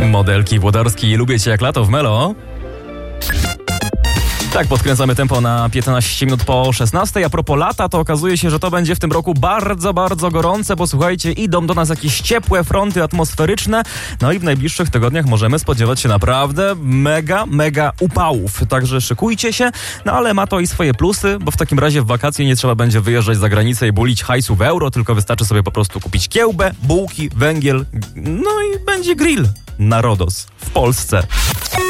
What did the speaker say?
Modelki Włodarskiej, lubię cię jak lato w Melo. Tak, podkręcamy tempo na 15 minut po 16. A propos lata, to okazuje się, że to będzie w tym roku bardzo, bardzo gorące, bo słuchajcie, idą do nas jakieś ciepłe fronty atmosferyczne, no i w najbliższych tygodniach możemy spodziewać się naprawdę mega upałów. Także szykujcie się, no ale ma to i swoje plusy, bo w takim razie w wakacje nie trzeba będzie wyjeżdżać za granicę i bulić hajsu w euro, tylko wystarczy sobie po prostu kupić kiełbę, bułki, węgiel, no i będzie grill na Rodos w Polsce.